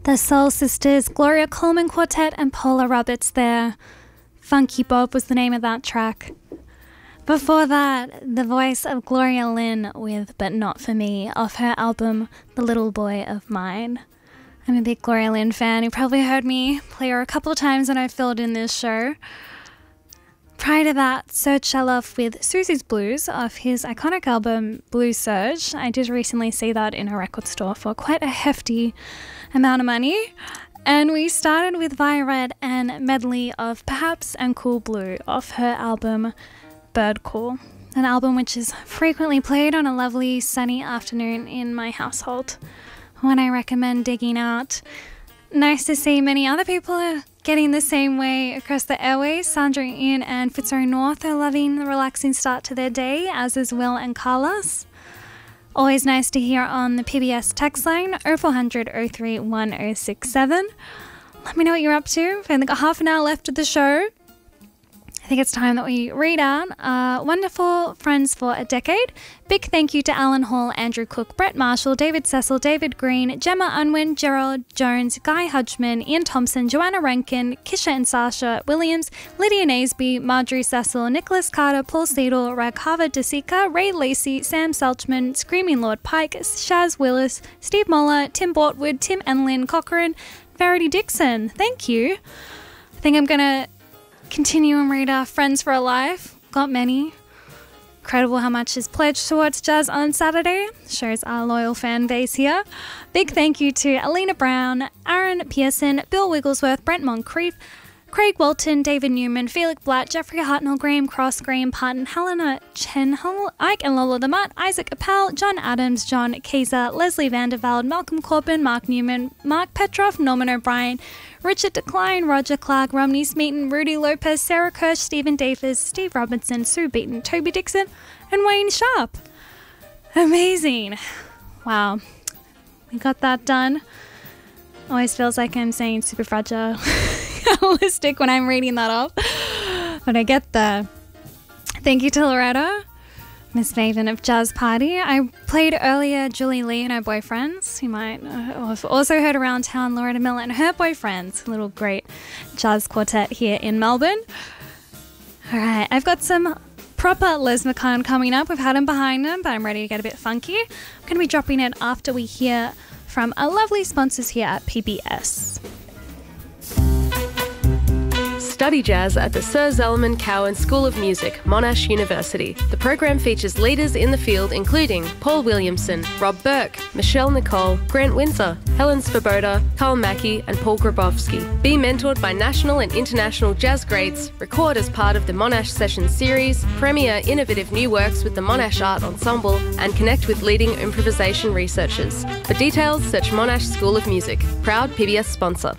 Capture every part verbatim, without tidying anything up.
The Soul Sisters, Gloria Coleman Quartet and Paula Roberts there. Funky Bob was the name of that track. Before that, the voice of Gloria Lynn with But Not For Me off her album The Little Boy of Mine. I'm a big Gloria Lynn fan. You probably heard me play her a couple of times when I filled in this show. Prior to that, Serge Shaloff with Susie's Blues off his iconic album Blue Surge. I did recently see that in a record store for quite a hefty amount of money. And we started with Via Red and medley of Perhaps and Cool Blue off her album Bird Call, an album which is frequently played on a lovely sunny afternoon in my household when I recommend digging out. Nice to see many other people are getting the same way across the airways. Sandra, Ian and Fitzroy North are loving the relaxing start to their day, as is Will and Carlos. Always nice to hear on the P B S text line oh four hundred oh three one oh six seven. Let me know what you're up to. We've only got half an hour left of the show. I think it's time that we read out uh, wonderful friends for a decade. Big thank you to Alan Hall, Andrew Cook, Brett Marshall, David Cecil, David Green, Gemma Unwin, Gerald Jones, Guy Hodgman, Ian Thompson, Joanna Rankin, Kisha and Sasha Williams, Lydia Naseby, Marjorie Cecil, Nicholas Carter, Paul Seidel, Raghava Desika, Ray Lacey, Sam Selchman, Screaming Lord Pike, Shaz Willis, Steve Moller, Tim Bortwood, Tim Enlin, Cochrane, Verity Dixon. Thank you. I think I'm going to continue and read our Friends for a Life. Got many. Incredible how much is pledged towards jazz on Saturday. Shows our loyal fan base here. Big thank you to Alina Brown, Aaron Pearson, Bill Wigglesworth, Brent Moncrief, Craig Walton, David Newman, Felix Blatt, Jeffrey Hartnell, Graham Cross, Graham Parton, Helena Chenhull, Ike and Lola the Mutt, Isaac Appel, John Adams, John Kaiser, Leslie Vandervelde, Malcolm Corbin, Mark Newman, Mark Petroff, Norman O'Brien, Richard Decline, Roger Clark, Romney Smeaton, Rudy Lopez, Sarah Kirsch, Stephen Davis, Steve Robinson, Sue Beaton, Toby Dixon, and Wayne Sharp. Amazing. Wow. We got that done. Always feels like I'm saying super fragile. Holistic when I'm reading that off, but I get there. Thank you to Loretta, Miss Maven of Jazz Party. I played earlier Julie Lee and her boyfriends. You might have also heard around town Loretta Miller and her boyfriends, a little great jazz quartet here in Melbourne. All right, I've got some proper Les McCann coming up. We've had him behind him, but I'm ready to get a bit funky. I'm going to be dropping it after we hear from our lovely sponsors here at P B S. Study jazz at the Sir Zelman Cowan School of Music, Monash University. The program features leaders in the field including Paul Williamson, Rob Burke, Michelle Nicole, Grant Windsor, Helen Svoboda, Carl Mackey and Paul Grabowski. Be mentored by national and international jazz greats, record as part of the Monash Sessions series, premiere innovative new works with the Monash Art Ensemble and connect with leading improvisation researchers. For details, search Monash School of Music. Proud P B S sponsor.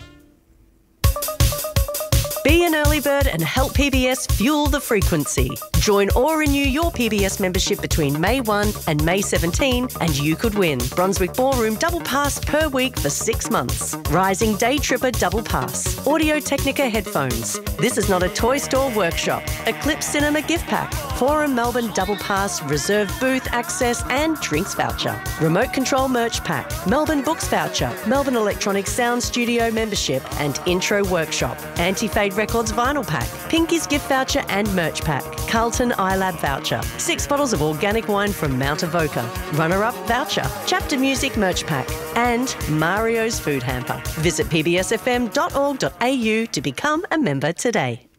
Be an early bird and help P B S fuel the frequency. Join or renew your P B S membership between May first and May seventeenth and you could win Brunswick Ballroom Double Pass per week for six months. Rising Day Tripper Double Pass. Audio Technica headphones. This is not a toy store workshop. Eclipse Cinema gift pack. Forum Melbourne Double Pass, reserve booth access and drinks voucher. Remote control merch pack. Melbourne Books voucher. Melbourne Electronic Sound Studio membership and intro workshop. Anti-Fade Records vinyl pack, Pinky's gift voucher and merch pack, Carlton iLab voucher, six bottles of organic wine from Mount Avoca, runner-up voucher, Chapter Music merch pack, and Mario's food hamper. Visit p b s f m dot org dot a u to become a member today.